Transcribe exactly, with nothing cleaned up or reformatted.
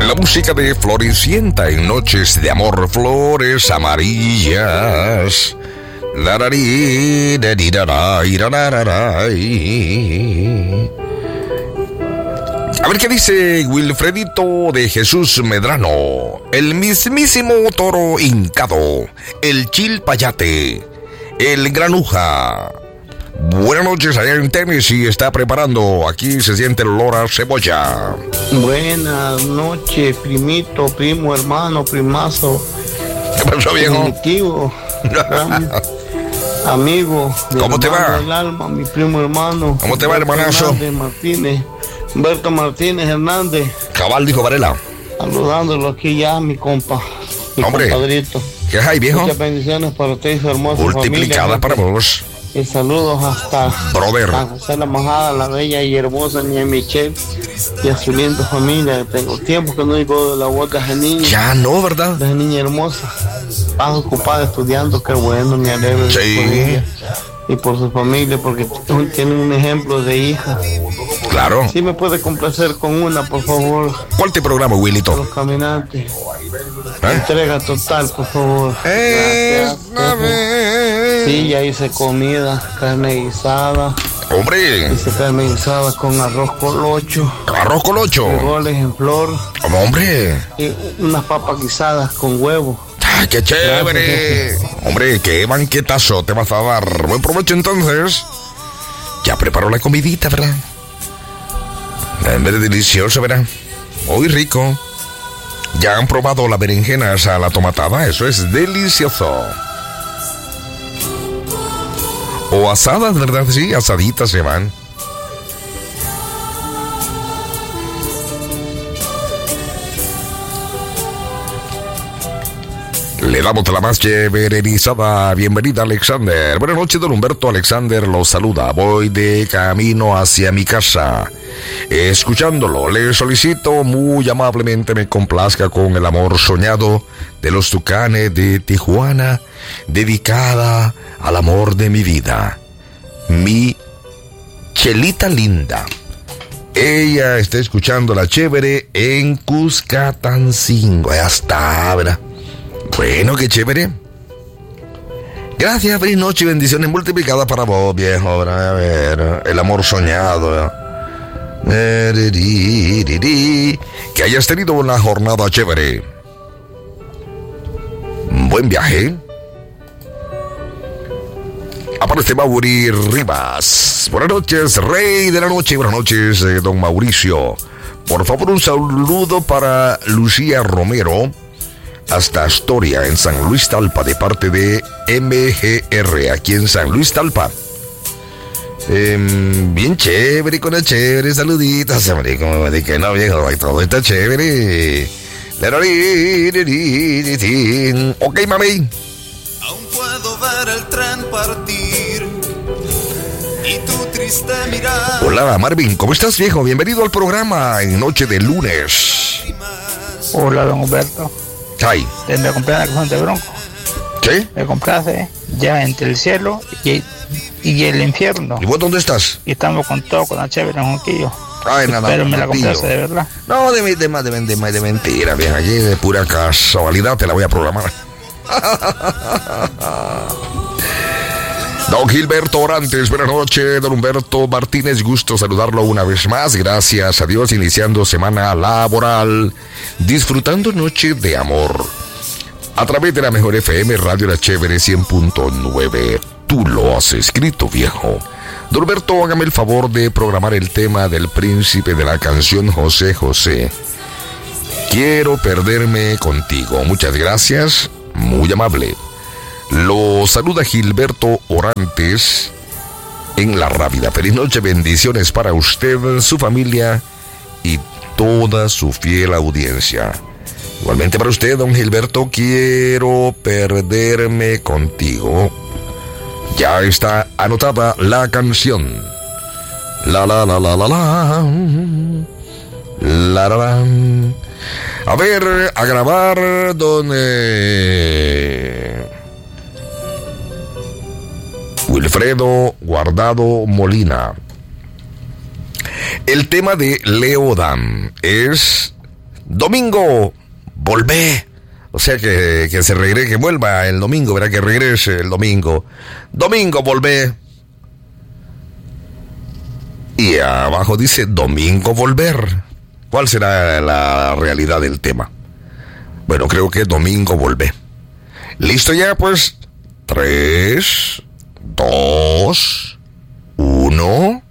La música de Floricienta en Noches de Amor, Flores Amarillas. Lararí, dariraray, rarararay. A ver qué dice Wilfredito de Jesús Medrano. El mismísimo toro hincado, el chilpayate, el granuja. Buenas noches, allá en Tennessee está preparando. Aquí se siente el olor a cebolla. Buenas noches, primito, primo, hermano, primazo. ¿Qué pasó, viejo? Definitivo, amigo. ¿Cómo te va? El alma, mi primo hermano. ¿Cómo te va, hermanazo? Hernández Martínez, Humberto Martínez Hernández. Cabal, dijo Varela. Saludándolo aquí ya, mi compa. Mi Hombre, compadrito. ¿qué hay, viejo? Muchas bendiciones para usted y su hermosa Multiplicada familia, para vos. Y saludos hasta Brother. San José la Mojada, la bella y hermosa niña Michelle y a su linda familia. Tengo tiempo que no digo de la voz de esa niña. Ya no, ¿verdad? De esa niña hermosa. Estás ocupada estudiando, qué bueno, me alegro. Sí. Por ella y por su familia, porque tienen un ejemplo de hija. Claro. Sí, me puede complacer con una, por favor. ¿Cuál te programa, Willito? Los caminantes. ¿Eh? Entrega total, por favor. Es Gracias. Sí, ya hice comida, carne guisada. Hombre. Hice carne guisada con arroz colocho. Arroz colocho. Frijoles en flor. Hombre. Y unas papas guisadas con huevo. ¡Ay, qué chévere! Gracias. Hombre, qué banquetazo te vas a dar. Buen provecho entonces. Ya preparó la comidita, ¿verdad? Es delicioso, ¿verdad? Muy rico. ¿Ya han probado las berenjenas a la tomatada? Eso es delicioso. O asadas, ¿verdad? Sí, asaditas se van. Le damos la más chéverizada bienvenida, Alexander. Buenas noches, don Humberto. Alexander los saluda. Voy de camino hacia mi casa. Escuchándolo, le solicito muy amablemente me complazca con El amor soñado de los Tucanes de Tijuana, dedicada al amor de mi vida, mi Chelita linda. Ella está escuchando la chévere en Cuscatancingo. Ya está, ¿verdad? Bueno, qué chévere. Gracias, feliz noche y bendiciones multiplicadas para vos, viejo. A ver, el amor soñado. Que hayas tenido una jornada chévere. Buen viaje. Aparece Mauri Rivas. Buenas noches, rey de la noche. Buenas noches, eh, don Mauricio. Por favor, un saludo para Lucía Romero, hasta Astoria, en San Luis Talpa, de parte de M G R, aquí en San Luis Talpa. Eh, bien chévere, con la chévere, saluditas, hombre, como de que no, viejo, todo está chévere. Ok, mami. Aún puedo ver el tren partir y tu triste mirada. Hola, Marvin, ¿cómo estás, viejo? Bienvenido al programa en noche de lunes. Hola, don Humberto. Ay. Me compré la canción de Bronco. ¿Qué? Me compraste ya entre el cielo y, y el infierno. ¿Y vos dónde estás? Y estamos con todo, con la chévere en Junquillo. Ay, nada. Pero me la compraste de verdad. No, de, de, de, de, de, de mentira, vieja. Aquí de pura casualidad te la voy a programar. Don Gilberto Orantes, buenas noches. Don Humberto Martínez, gusto saludarlo una vez más. Gracias a Dios, iniciando semana laboral, disfrutando noche de amor. A través de la mejor F M, Radio La Chévere cien punto nueve. Tú lo has escrito, viejo. Don Humberto, hágame el favor de programar el tema del príncipe de la canción José José. Quiero perderme contigo. Muchas gracias, muy amable. Lo saluda Gilberto Orantes en La Rábida. Feliz noche, bendiciones para usted, su familia y toda su fiel audiencia. Igualmente para usted, don Gilberto, quiero perderme contigo. Ya está anotada la canción. La la la la la la. La la la. A ver, a grabar, don eh... Wilfredo Guardado Molina. El tema de Leodam es Domingo, volvé. O sea que, que se regrese, que vuelva el domingo, verá que regrese el domingo. Domingo, volvé. Y abajo dice domingo, volver. ¿Cuál será la realidad del tema? Bueno, creo que domingo, volvé. ¿Listo ya? Pues, tres, dos, uno...